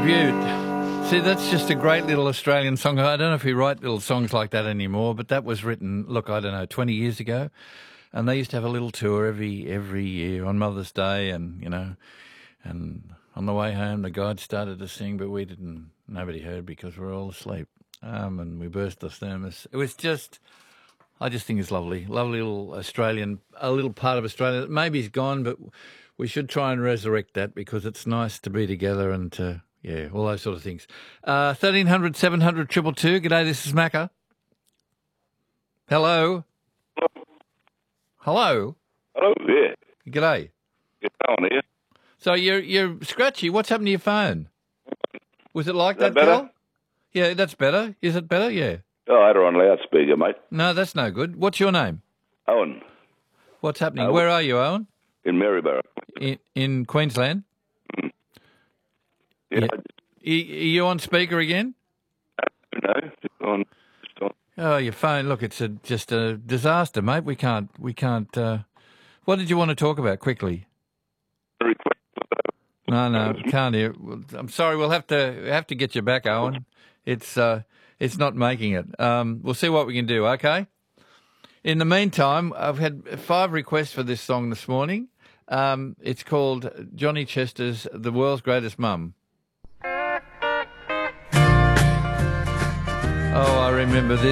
Tribute. See, that's just a great little Australian song. I don't know if we write little songs like that anymore, but that was written, look, I don't know, 20 years ago. And they used to have a little tour every year on Mother's Day, and, you know, and on the way home the guide started to sing, but nobody heard because we were all asleep. And we burst the thermos. It was just, I just think it's lovely. Lovely little Australian, a little part of Australia. Maybe it's gone, but we should try and resurrect that because it's nice to be together and to, yeah, all those sort of things. 1300 700 222. G'day, this is Macca. Hello. Hello. Oh, yeah. G'day. Get on here. So you're scratchy. What's happened to your phone? Was it like Is that that, better? girl? Yeah, that's better. Is it better? Yeah. Oh, I had her on loudspeaker, mate. No, that's no good. What's your name? Owen, What's happening? Owen. Where are you, Owen? in Maryborough. In Queensland? Yeah. Yeah. Are you on speaker again? No, just on. Oh, your phone. Look, it's just a disaster, mate. We can't. What did you want to talk about quickly? No, can't hear. I'm sorry. We'll have to get you back, Owen. It's not making it. We'll see what we can do. Okay. In the meantime, I've had 5 requests for this song this morning. It's called Johnny Chester's "The World's Greatest Mum." Oh, I remember this.